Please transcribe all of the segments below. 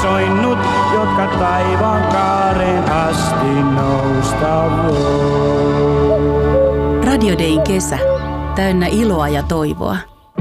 soinnut, jotka taivaan kaareen asti nousta voi. Radio Dayn kesä, täynnä iloa ja toivoa.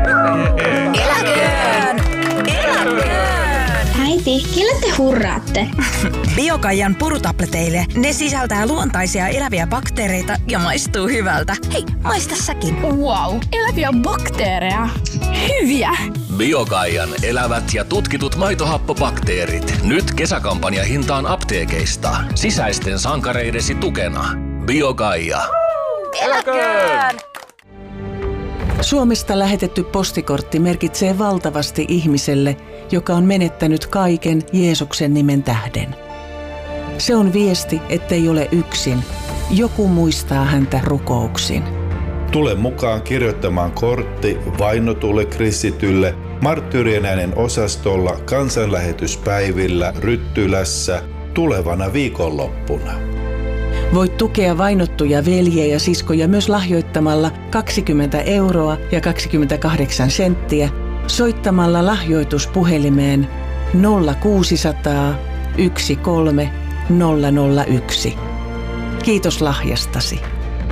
Eläköön! Äiti, kelle te hurraatte? Biokaijan purutableteille. Ne sisältää luontaisia eläviä bakteereita ja maistuu hyvältä. Hei, maista säkin. Wow, eläviä bakteereja. Hyviä! Biokaijan elävät ja tutkitut maitohappobakteerit. Nyt kesäkampanja hintaan apteekeista. Sisäisten sankareidesi tukena. Biokaija. Eläköön! Suomesta lähetetty postikortti merkitsee valtavasti ihmiselle, joka on menettänyt kaiken Jeesuksen nimen tähden. Se on viesti, ettei ole yksin. Joku muistaa häntä rukouksin. Tule mukaan kirjoittamaan kortti vainotulle kristitylle Marttyyrien äänen osastolla kansanlähetyspäivillä Ryttylässä tulevana viikonloppuna. Voit tukea vainottuja veljiä ja siskoja myös lahjoittamalla 20 € ja 28 senttiä soittamalla lahjoituspuhelimeen 0600 13 001. Kiitos lahjastasi.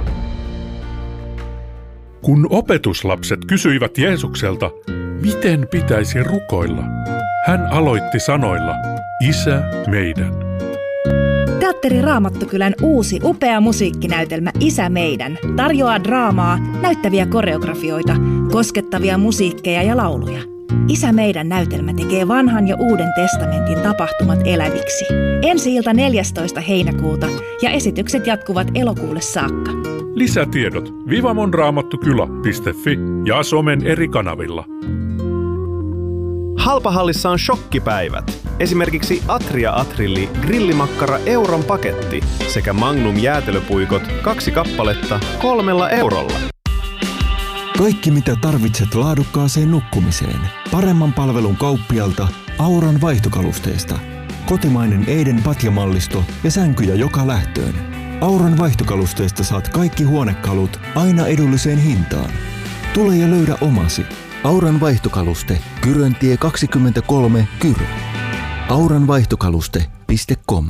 Kun opetuslapset kysyivät Jeesukselta, miten pitäisi rukoilla, hän aloitti sanoilla, Isä meidän. Teatteri Raamattukylän uusi upea musiikkinäytelmä Isä meidän tarjoaa draamaa, näyttäviä koreografioita, koskettavia musiikkeja ja lauluja. Isä meidän näytelmä tekee vanhan ja uuden testamentin tapahtumat eläviksi. Ensi-ilta 14. heinäkuuta ja esitykset jatkuvat elokuulle saakka. Lisätiedot vivamonraamattukylä.fi ja somen eri kanavilla. Halpahallissa on shokkipäivät. Esimerkiksi Atria Atrilli grillimakkara euron paketti sekä Magnum jäätelöpuikot 2 kappaletta 3 €. Kaikki mitä tarvitset laadukkaaseen nukkumiseen. Paremman palvelun kauppialta Auran vaihtokalusteesta. Kotimainen Eiden patjamallisto ja sänkyjä joka lähtöön. Auran vaihtokalusteesta saat kaikki huonekalut aina edulliseen hintaan. Tule ja löydä omasi. Auran vaihtokaluste, Kyröntie 23, Kyrö. auranvaihtokaluste.com.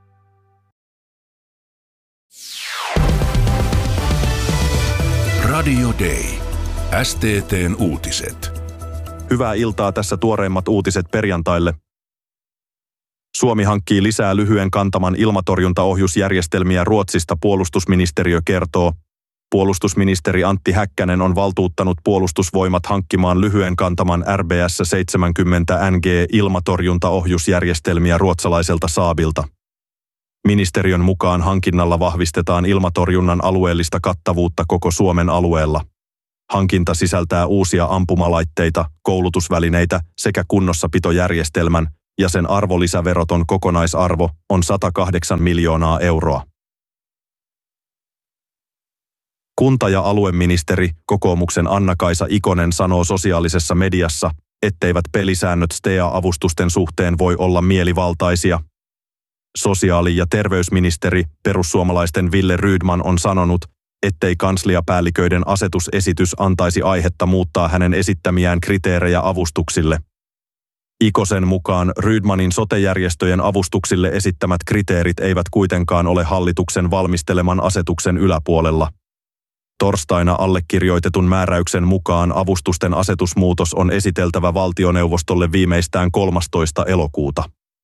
Radio Day. STT:n uutiset. Hyvää iltaa, tässä tuoreimmat uutiset perjantaille. Suomi hankkii lisää lyhyen kantaman ilmatorjuntaohjusjärjestelmiä Ruotsista, puolustusministeriö kertoo. Puolustusministeri Antti Häkkänen on valtuuttanut puolustusvoimat hankkimaan lyhyen kantaman RBS-70 NG ilmatorjuntaohjusjärjestelmiä ruotsalaiselta Saabilta. Ministeriön mukaan hankinnalla vahvistetaan ilmatorjunnan alueellista kattavuutta koko Suomen alueella. Hankinta sisältää uusia ampumalaitteita, koulutusvälineitä sekä kunnossapitojärjestelmän, ja sen arvonlisäveroton kokonaisarvo on 108 miljoonaa euroa. Kunta- ja alueministeri, kokoomuksen Anna-Kaisa Ikonen sanoo sosiaalisessa mediassa, etteivät pelisäännöt STEA-avustusten suhteen voi olla mielivaltaisia. Sosiaali- ja terveysministeri, perussuomalaisten Ville Rydman on sanonut, ettei kansliapäälliköiden asetusesitys antaisi aihetta muuttaa hänen esittämiään kriteerejä avustuksille. Ikosen mukaan Rydmanin sote-järjestöjen avustuksille esittämät kriteerit eivät kuitenkaan ole hallituksen valmisteleman asetuksen yläpuolella. Torstaina allekirjoitetun määräyksen mukaan avustusten asetusmuutos on esiteltävä valtioneuvostolle viimeistään 13. elokuuta.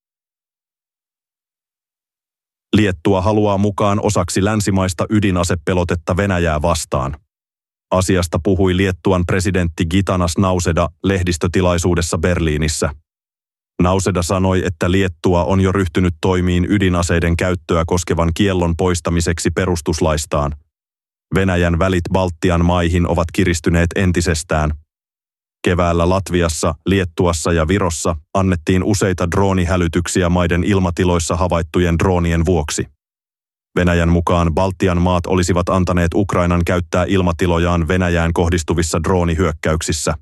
Liettua haluaa mukaan osaksi länsimaista ydinasepelotetta Venäjää vastaan. Asiasta puhui Liettuan presidentti Gitanas Nauseda lehdistötilaisuudessa Berliinissä. Nauseda sanoi, että Liettua on jo ryhtynyt toimiin ydinaseiden käyttöä koskevan kiellon poistamiseksi perustuslaistaan. Venäjän välit Baltian maihin ovat kiristyneet entisestään. Keväällä Latviassa, Liettuassa ja Virossa annettiin useita droonihälytyksiä maiden ilmatiloissa havaittujen droonien vuoksi. Venäjän mukaan Baltian maat olisivat antaneet Ukrainan käyttää ilmatilojaan Venäjään kohdistuvissa droonihyökkäyksissä.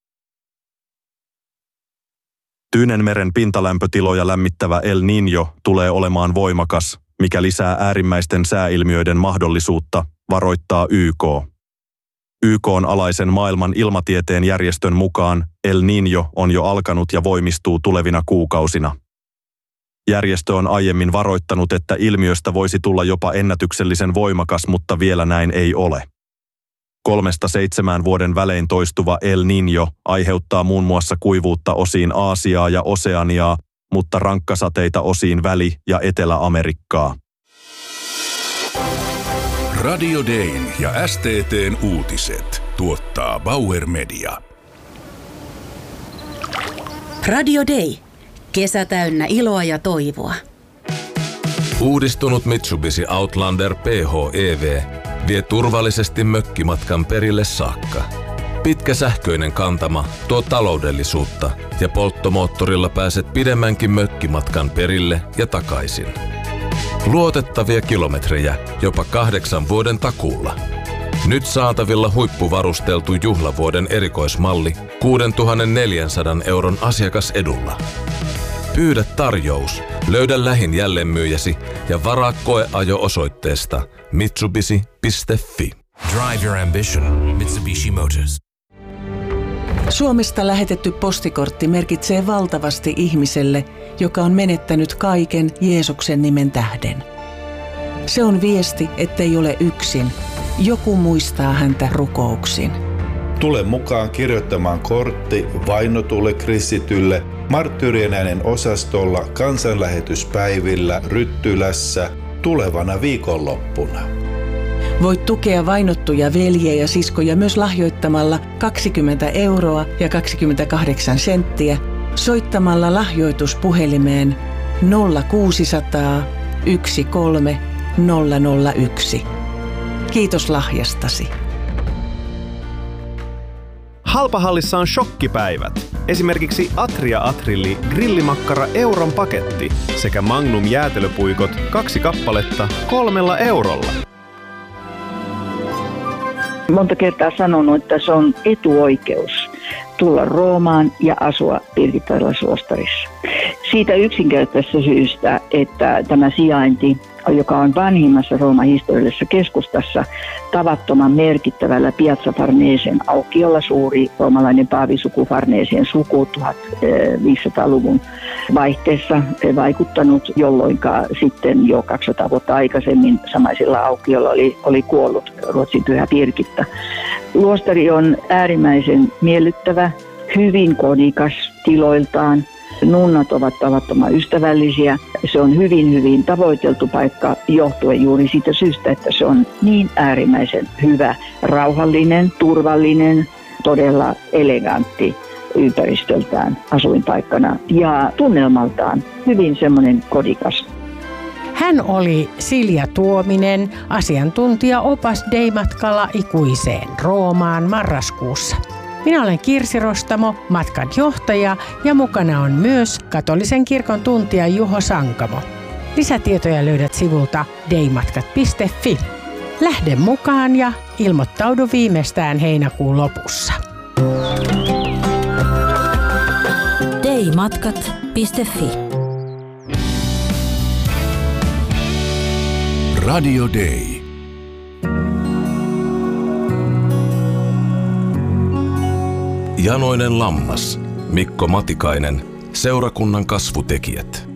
Tyynenmeren pintalämpötiloja lämmittävä El Niño tulee olemaan voimakas, mikä lisää äärimmäisten sääilmiöiden mahdollisuutta, varoittaa YK. YK:n alaisen maailman ilmatieteen järjestön mukaan El Niño on jo alkanut ja voimistuu tulevina kuukausina. Järjestö on aiemmin varoittanut, että ilmiöstä voisi tulla jopa ennätyksellisen voimakas, mutta vielä näin ei ole. 3-7 vuoden välein toistuva El Niño aiheuttaa muun muassa kuivuutta osiin Aasiaa ja Oseaniaa, mutta rankkasateita osiin Väli- ja Etelä-Amerikkaa. Radio Dayn ja STT:n uutiset tuottaa Bauer Media. Radio Day. Kesä täynnä iloa ja toivoa. Uudistunut Mitsubishi Outlander PHEV vie turvallisesti mökkimatkan perille saakka. Pitkä sähköinen kantama tuo taloudellisuutta ja polttomoottorilla pääset pidemmänkin mökkimatkan perille ja takaisin. Luotettavia kilometrejä jopa 8 vuoden takuulla. Nyt saatavilla huippuvarusteltu juhlavuoden erikoismalli 6,400 € asiakasedulla. Pyydä tarjous, löydä lähin jälleenmyyjäsi ja varaa koeajo osoitteesta mitsubishi.fi. Drive your ambition, Mitsubishi Motors. Suomesta lähetetty postikortti merkitsee valtavasti ihmiselle, joka on menettänyt kaiken Jeesuksen nimen tähden. Se on viesti, ettei ole yksin. Joku muistaa häntä rukouksin. Tule mukaan kirjoittamaan kortti vainotulle kristitylle Marttyyrien äänen osastolla kansanlähetyspäivillä Ryttylässä tulevana viikonloppuna. Voit tukea vainottuja veljiä ja siskoja myös lahjoittamalla 20 € ja 28 senttiä soittamalla lahjoituspuhelimeen 0600 13 001. Kiitos lahjastasi. Halpahallissa on shokkipäivät. Esimerkiksi Atria Atrilli grillimakkara euron paketti sekä Magnum jäätelöpuikot 2 kappaletta 3 €. Monta kertaa sanonut, että se on etuoikeus tulla Roomaan ja asua Pirkittarilla suostarissa. Siitä yksinkertaisesta syystä, että tämä sijainti, joka on vanhimmassa Rooman historiallisessa keskustassa, tavattoman merkittävällä Piazza Farnesien aukiolla, suuri roomalainen paavisuku Farnesien suku 1500-luvun vaihteessa vaikuttanut, jolloin sitten jo 200 vuotta aikaisemmin samaisella aukiolla oli kuollut Ruotsin pyhä Birgitta. Luostari on äärimmäisen miellyttävä, hyvin kodikas tiloiltaan. Nunnat ovat tavattoman ystävällisiä. Se on hyvin tavoiteltu paikka johtuen juuri siitä syystä, että se on niin äärimmäisen hyvä, rauhallinen, turvallinen, todella elegantti ympäristöltään asuinpaikkana ja tunnelmaltaan hyvin semmoinen kodikas. Hän oli Silja Tuominen, asiantuntija-opas Day-matkalla ikuiseen Roomaan marraskuussa. Minä olen Kirsi Rostamo, matkan johtaja, ja mukana on myös katolisen kirkon tuntija Juho Sankamo. Lisätietoja löydät sivulta daymatkat.fi. Lähde mukaan ja ilmoittaudu viimeistään heinäkuun lopussa. daymatkat.fi. Radio Day. Janoinen lammas, Mikko Matikainen, seurakunnan kasvutekijät.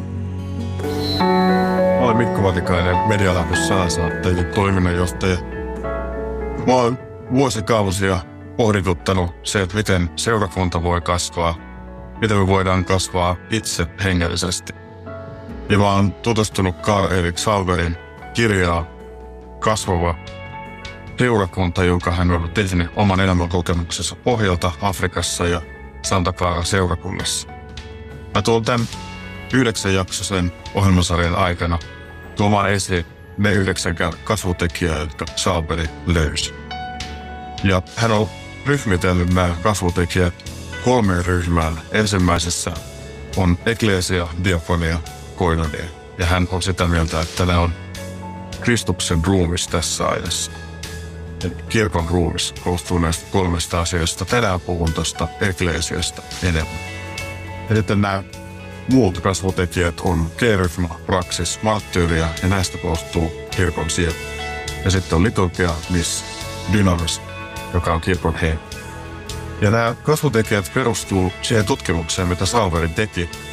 Olen Mikko Matikainen, Medialähdys sääsaattajan toiminnanjohtaja. Mä oon vuosikausia pohdituttanut se, että miten seurakunta voi kasvaa, miten me voidaan kasvaa itse hengellisesti. Ja mä oon tutustunut Karl-Erik Sauberin kirjaa Kasvava seurakunta, jonka hän on tehnyt oman elämänkokemuksensa pohjalta Afrikassa ja Santa Clara seurakunnassa. Mä tuon tämän 9-jaksoisen ohjelmasarjan aikana tuomaan esiin ne 9 kasvutekijää, jotka Sauberi löysi. Ja hän on ryhmitellyt nämä kasvutekijät 3 ryhmään. Ensimmäisessä on eklesia, diakonia, koinonia. Ja hän on sitä mieltä, että nämä on Kristuksen ruumis tässä ajassa. Kirkon ruumis koostuu näistä 3 asioista. Tänään puhun tuosta eklesiasta enemmän. Ja sitten nämä muut kasvutekijät on G-ryhmä, praksis, marttyyria ja näistä koostuu kirkon sielu. Ja sitten on liturgia, miss, dynamis, joka on kirkon henki. Ja nämä kasvutekijät perustuu siihen tutkimukseen, mitä Sauberi teki.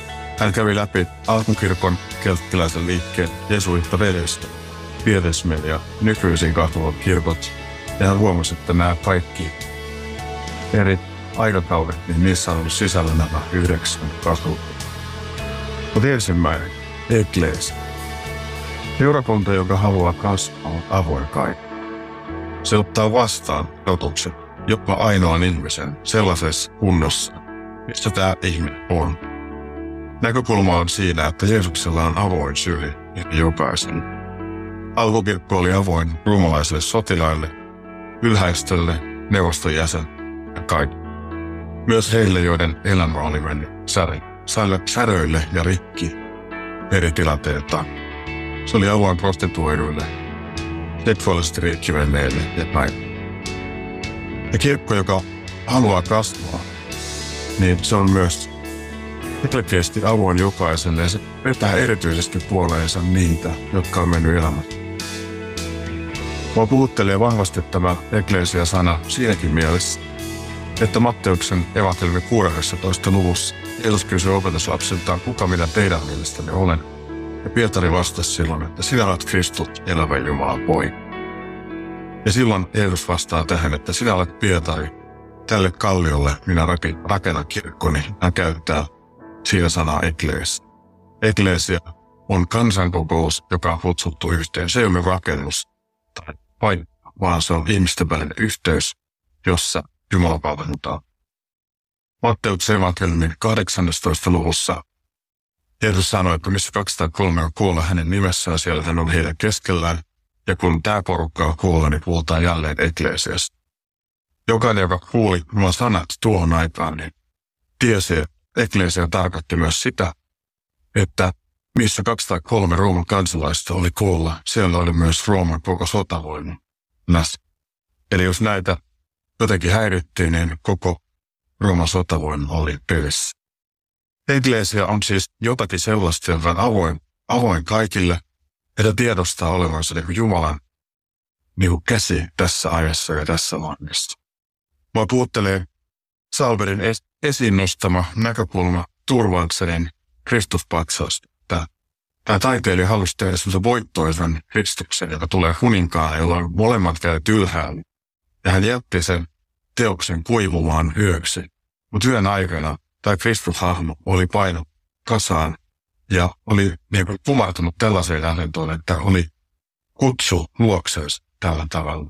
Hän kävi läpi alkukirkon kelttiläisen liikkeen jesuittavedestä, Pietersmäen ja nykyisin kahtuvat kirkot. Ja hän huomasi, että nämä kaikki eri aikakaudet, niin niissä on ollut sisällä nämä 9 kasvutta. Mutta ensimmäinen, ekleesia. Seurakunta, joka haluaa kasvaa, on avoin kaikki. Se ottaa vastaan otukset jopa ainoan ihmisen sellaisessa kunnossa, missä tämä ihminen on. Näkökulma on siinä, että Jeesuksella on avoin syli jokaisen. Alkukirkko oli avoin roomalaisille sotilaille, ylhäistölle, neuvoston jäsen ja kaikki. Myös heille, joiden elämä oli mennyt säröille ja rikki eri tilanteilta. Se oli avoin prostituoiduille, seksuaalisesti rikkimenneille ja näin. Ja kirkko, joka haluaa kasvaa, niin se on myös selkeästi avoin jokaiselle ja se vetää erityisesti puoleensa niitä, jotka on mennyt elämässä. Mua puhuttelee vahvasti tämä eklesia-sana siinäkin mielessä, että Matteuksen evankeliumin 16. luvussa Jeesus kysyi opetuslapsiltaan, kuka minä teidän mielestänne olen. Ja Pietari vastasi silloin, että sinä olet Kristus, elävä Jumalan poika. Ja silloin Jeesus vastaa tähän, että sinä olet Pietari, tälle kalliolle minä rakennan kirkkoni. Hän käyttää siinä sanaa ekleesia. Ekleesia on kansankokous, joka on kutsuttu yhteen. Se ei ole rakennus tai paikka, vaan se on ihmisten välinen yhteys, jossa Jumala palvelutaan. Matteuksen evankeliumin 18. luvussa Jeesus sanoi, että missä 203 on kuolla hänen nimessään, siellä hän on heidän keskellään. Ja kun tämä porukka on kuolla, niin puhutaan jälleen ekleesiasta. Jokainen, joka kuuli Jumalan sanat tuohon aikaan, niin tiesi, että ekleesia tarkoitti myös sitä, että missä 203 Rooman kansalaista oli kuolla, siellä oli myös Rooman koko sotavoima läsnä. Eli jos näitä jotenkin häirittiin, niin koko Rooman sotavoima oli pelissä. Ekleesia on siis jotakin sellaista, joka on avoin kaikille, että tiedostaa olevansa niin Jumalan niin käsi tässä ajassa ja tässä maailmassa. Mua puhuttelee Salberin esiin nostama näkökulma turvauksen Kristuspatsaasta. Tämä taiteilija halusi tehdä sellaisen voittoisen Kristuksen, joka tulee kuninkaan, jolla on molemmat kädet ylhäällä. Ja hän jätti sen teoksen kuivumaan yöksi. Mutta yön aikana tämä Kristushahmo oli painut kasaan ja oli niin kuin kumartunut tällaiseen asentoon, että oli kutsu luokseus tällä tavalla.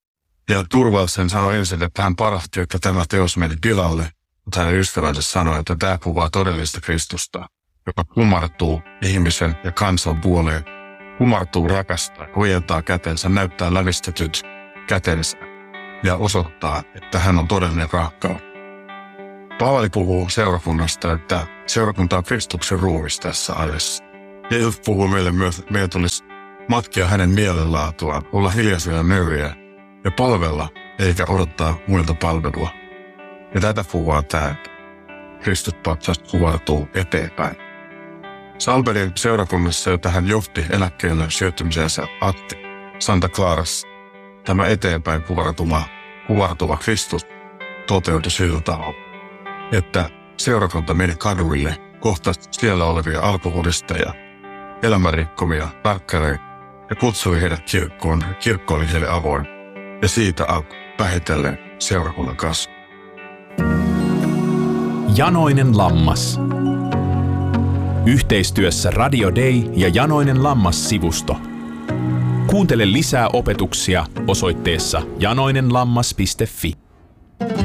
Ja Turvalsen sanoi ensin, että hän parahti, että tämä teos meni pilalle, mutta hänen ystävänsä sanoi, että tämä kuvaa todellista Kristusta, joka kumartuu ihmisen ja kansan puoleen, kumartuu rakastaa, ojentaa kätensä, näyttää lävistetyt kätensä ja osoittaa, että hän on todellinen rakkaus. Paavali puhuu seurakunnasta, että seurakunta on Kristuksen ruumis tässä ajassa. Jeesus puhuu meille myös, että meidän tulisi matkia hänen mielenlaatuaan, olla hiljaisia ja nöyriä ja palvella, eikä odottaa muilta palvelua. Ja tätä kuvaa tämä, että Kristuspatsas kuvautuu eteenpäin. Salberin seurakunnassa, jota hän johti eläkkeelle sijoittumisensa Atti Santa Clarassa, tämä eteenpäin kuvautuva Kristus toteutui sillä tavalla, että seurakunta meni kaduille, kohtasi siellä olevia alkoholisteja, elämänrikkomia, tarkkareita ja kutsui heidät kirkkoon. Kirkko oli heille avoin ja siitä alkoi vähitellen seurakunnan kasvu. Janoinen lammas. Yhteistyössä Radio Day ja Janoinen lammas-sivusto. Kuuntele lisää opetuksia osoitteessa janoinenlammas.fi.